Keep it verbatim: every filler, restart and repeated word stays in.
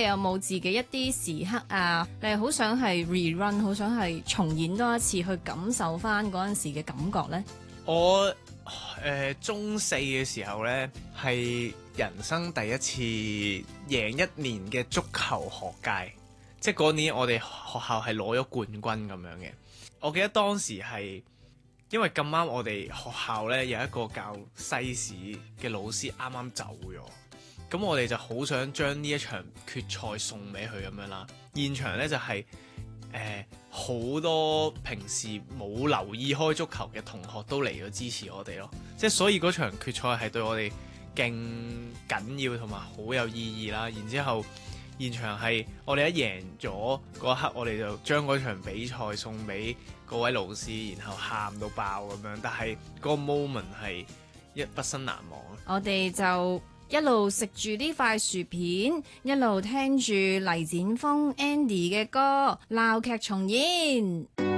你有冇自己一啲時刻啊？你係好想係 rerun， 好想係重演多一次，去感受翻嗰陣時嘅感覺呢？ 我誒、呃、中四嘅時候呢，係人生第一次贏一年嘅足球學界，即係嗰年我哋學校係攞咗冠軍咁樣嘅。我記得當時係因為咁啱我哋學校呢有一個教西史嘅老師啱啱走咗，咁我哋就好想將呢一場決賽送俾佢咁樣啦。現場呢就係誒好多平時冇留意開足球嘅同學都嚟咗支持我哋咯，即係所以嗰場決賽係對我哋勁緊要同埋好有意義啦。然之後現場係我哋一贏咗嗰一刻，我哋就將嗰場比賽送俾嗰位老師，然後喊到爆咁樣。但係嗰個 moment 係一畢生難忘。 我哋就一路食住呢塊薯片，一路聽住黎展峰 Andy 嘅歌，鬧劇重演。